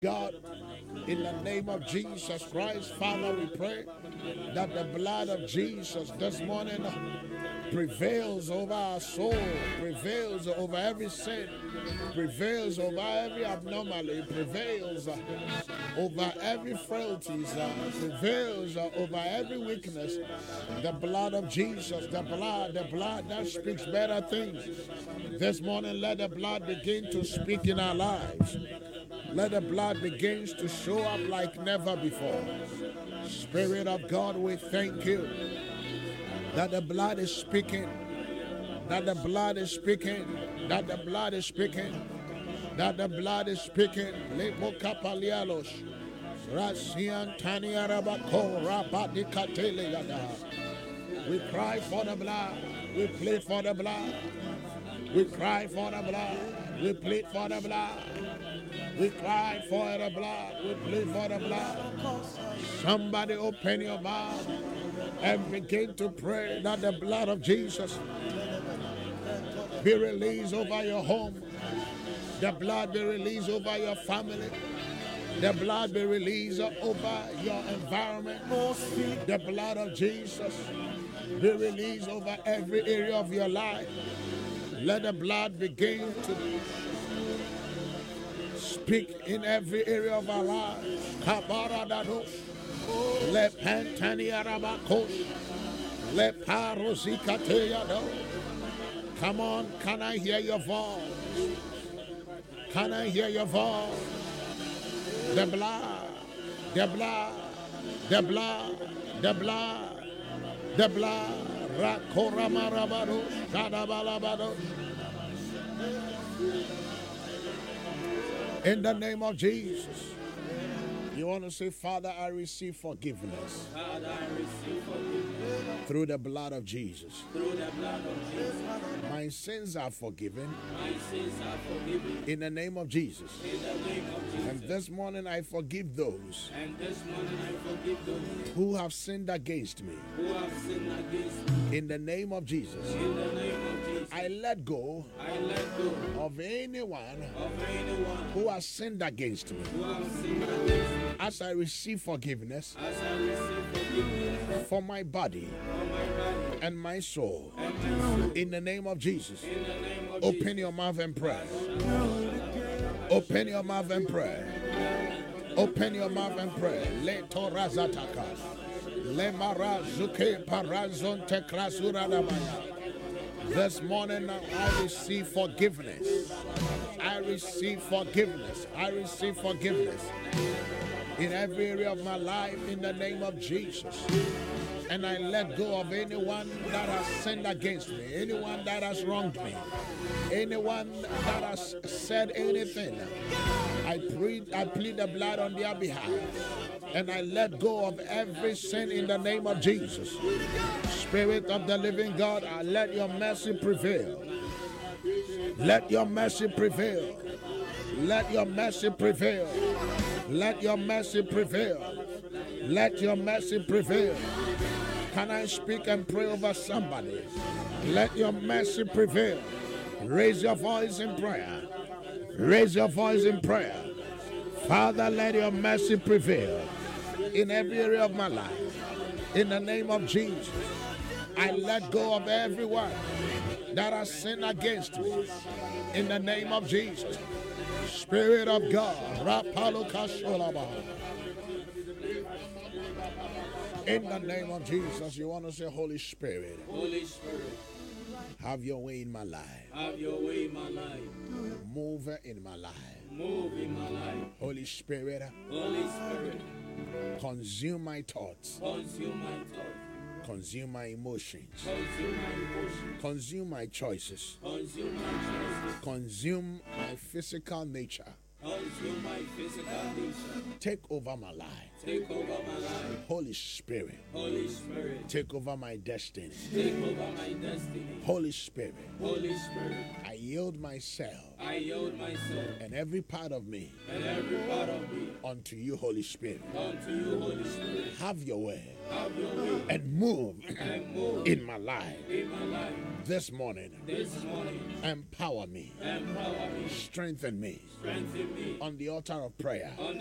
God, in the name of Jesus Christ, Father, we pray that the blood of Jesus this morning prevails over our soul, prevails over every sin, prevails over every abnormality, prevails over every frailties, prevails over every weakness. The blood of Jesus, the blood that speaks better things. This morning, let the blood begin to speak in our lives. Let the blood begin to show up like never before. Spirit of God, we thank you that the blood is speaking, that the blood is speaking, that the blood is speaking, that the blood is speaking. Lepo kapalialos, Rasian Taniarabako, Rabadikatele Yada. We cry for the blood, we plead for the blood, we cry for the blood, we plead for the blood. We cry for the blood. We plead for the blood. Somebody open your mouth and begin to pray that the blood of Jesus be released over your home. The blood be released over your family. The blood be released over your environment. The blood of Jesus be released over every area of your life. Let the blood begin to speak in every area of our lives. Kabaradados, le pantaniarabakos, le parosikateado. Come on, can I hear your voice? Can I hear your voice? The blood, the blood, the blood, the blood, the blood. Rakoramarabados, Kadabalabados. In the name of Jesus, you want to say, Father, I receive forgiveness. Father, I receive forgiveness. Through the blood of Jesus. Through the blood of Jesus. My sins are forgiven. My sins are forgiven. In the name of Jesus. In the name of Jesus. And this morning I forgive those. And this morning I forgive those who have sinned against me. who have sinned against me. In the name of Jesus. In the name of Jesus. I let go. I let go Of anyone. Of anyone who has sinned against me. who have sinned against me. As I receive forgiveness. As I receive forgiveness for my body. for my body And my soul. and my soul. In the name of Jesus. In the name of Open Jesus. your mouth and pray. Open your mouth and pray. Open your mouth and pray. Le torazataka. Le marazuke parazon tekrasura dabaya. This morning I receive forgiveness. I receive forgiveness. I receive forgiveness. In every area of my life, in the name of Jesus. And I let go of anyone that has sinned against me, anyone that has wronged me, anyone that has said anything. I plead the blood on their behalf. And I let go of every sin in the name of Jesus. Spirit of the living God, I let your mercy prevail. Let your mercy prevail. Let your mercy prevail. Let your mercy prevail. Let your mercy prevail. Can I speak and pray over somebody? Let your mercy prevail. Raise your voice in prayer. Raise your voice in prayer. Father, let your mercy prevail in every area of my life. In the name of Jesus, I let go of everyone that has sinned against me. In the name of Jesus. Spirit of God, in the name of Jesus, you want to say, Holy Spirit, Holy Spirit, have your way in my life. have your way in my life. Move in my life. Move in my life. Holy Spirit, Holy Spirit, consume my thoughts. consume my thoughts. Consume my emotions. Consume my emotions. Consume my choices. Consume my choices. Consume my physical nature. Consume my physical nature. Take over my life. Take over my life. Holy Spirit, Holy Spirit, take over my destiny. take over my destiny. Holy Spirit, Holy Spirit, I yield myself I yield myself and every part of me and every part of me unto you, Holy Spirit. Unto you, Holy Spirit. Have your way. Have your way. And move, in my life. In my life. This morning. This morning. Empower me. Empower me. Strengthen me. Strengthen me. On the altar of prayer. On